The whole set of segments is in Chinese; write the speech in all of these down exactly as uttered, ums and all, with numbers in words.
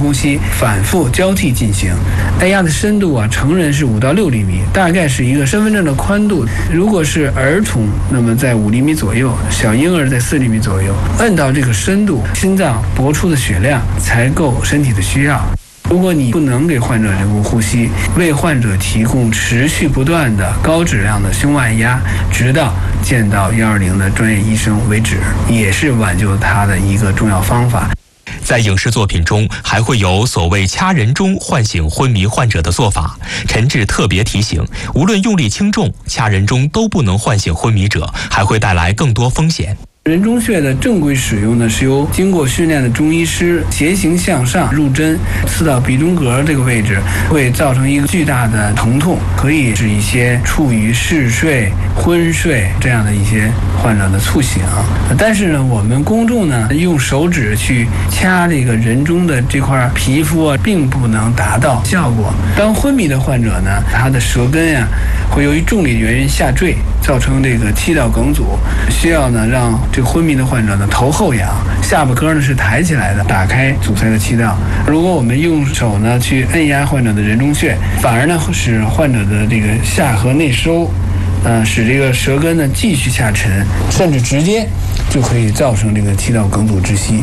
呼吸反复交替进行。按压的深度啊，成人是五到六厘米，大概是一个身份证的宽度。如果是儿童，那么在五厘米左右，小婴儿在四厘米左右。按到这个深度，心脏搏出的血量才够身体的需要。如果你不能给患者人工呼吸，为患者提供持续不断的高质量的胸外压，直到见到一二零的专业医生为止，也是挽救他的一个重要方法。 在影视作品中，还会有所谓掐人中唤醒昏迷患者的做法。陈志特别提醒，无论用力轻重，掐人中都不能唤醒昏迷者，还会带来更多风险。 人中穴的正规使用呢，是由经过训练的中医师斜行向上入针，刺到鼻中隔这个位置，会造成一个巨大的疼痛，可以使一些处于嗜睡、昏睡这样的一些患者的猝醒。但是呢，我们公众呢用手指去掐这个人中的这块皮肤啊，并不能达到效果。当昏迷的患者呢，他的舌根呀、啊、会由于重力原因下坠，造成这个气道梗阻，需要呢让这个昏迷的患者呢头后仰，下巴颏呢是抬起来的，打开阻塞的气道。如果我们用手呢去按压患者的人中穴，反而呢使患者的这个下颌内收，呃，使这个舌根呢继续下沉，甚至直接就可以造成这个气道梗阻窒息。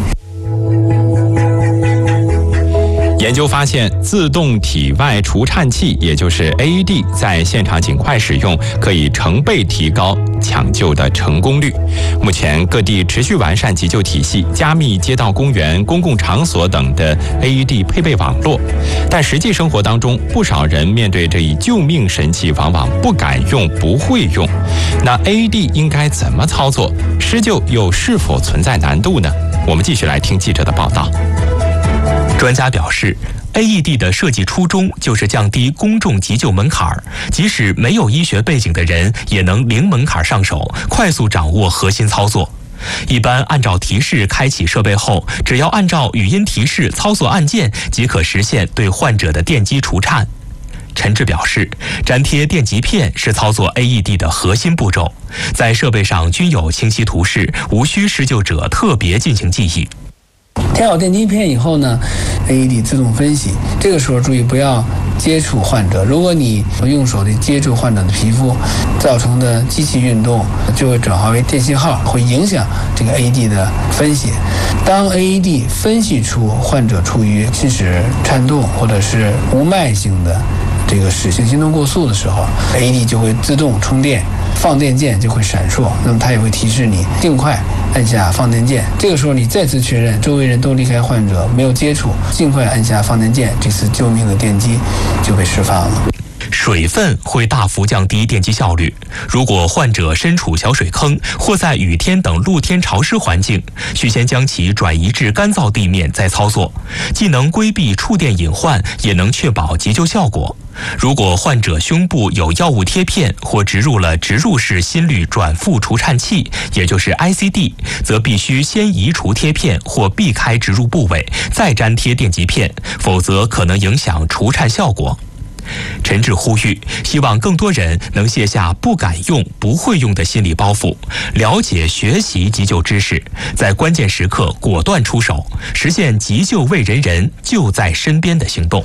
研究发现，自动体外除颤器，也就是 A E D， 在现场尽快使用，可以成倍提高抢救的成功率。目前，各地持续完善急救体系，加密街道、公园、公共场所等的 A E D 配备网络。但实际生活当中，不少人面对这一救命神器，往往不敢用、不会用。那 A E D 应该怎么操作？施救又是否存在难度呢？我们继续来听记者的报道。 专家表示 ，A E D 的设计初衷就是降低公众急救门槛，即使没有医学背景的人也能零门槛上手，快速掌握核心操作。一般按照提示开启设备后，只要按照语音提示操作按键，即可实现对患者的电击除颤。陈志表示，粘贴电极片是操作 A E D 的核心步骤，在设备上均有清晰图示，无需施救者特别进行记忆。 贴好电极片以后呢 ，A E D 自动分析。这个时候注意不要接触患者，如果你用手的接触患者的皮肤，造成的机器运动就会转化为电信号，会影响这个 A E D 的分析。当 A E D 分析出患者处于心室颤动或者是无脉性的这个室性心动过速的时候 ，A E D 就会自动充电，放电键就会闪烁，那么它也会提示你尽快按下放电键。这个时候你再次确认周围人都离开患者，没有接触，尽快按下放电键，这次救命的电击就被释放了。 水分会大幅降低电击效率。如果患者身处小水坑或在雨天等露天潮湿环境，需先将其转移至干燥地面再操作，既能规避触电隐患，也能确保急救效果。如果患者胸部有药物贴片或植入了植入式心率转复除颤器，也就是 I C D， 则必须先移除贴片或避开植入部位，再粘贴电极片，否则可能影响除颤效果。陈志呼吁，希望更多人能卸下不敢用、不会用的心理包袱，了解、学习急救知识，在关键时刻果断出手，实现急救为人人、就在身边的行动。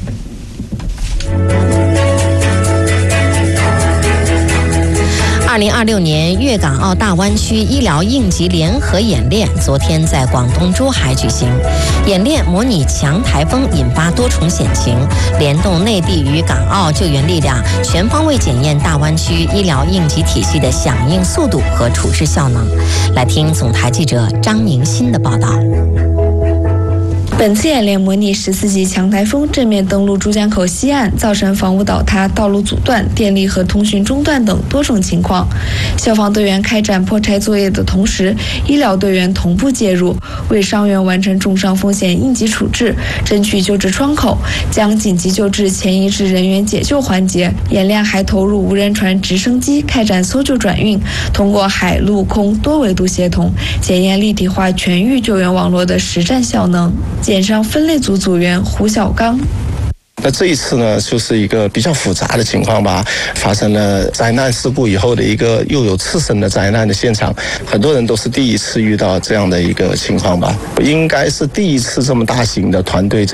二零二六年粤港澳大湾区医疗应急联合演练昨天在广东珠海举行。演练模拟强台风引发多重险情，联动内地与港澳救援力量，全方位检验大湾区医疗应急体系的响应速度和处置效能。来听总台记者张宁新的报道。 本次演练模拟十四级强台风正面登陆珠江口西岸，造成房屋倒塌、道路阻断、电力和通讯中断等多种情况。消防队员开展破拆作业的同时，医疗队员同步介入，为伤员完成重伤风险应急处置，争取救治窗口，将紧急救治前移至人员解救环节。演练还投入无人船、直升机开展搜救转运，通过海陆空多维度协同，检验立体化全域救援网络的实战效能。检伤分类组组员胡小刚。 那这一次呢，就是一个比较复杂的情况吧，发生了灾难事故以后的一个又有次生的灾难的现场，很多人都是第一次遇到这样的一个情况吧，应该是第一次这么大型的团队